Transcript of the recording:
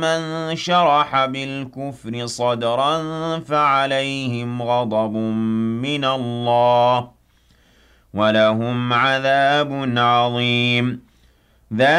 من شرح بالكفر صدرا فعليهم غضب من الله ولهم عذاب عظيم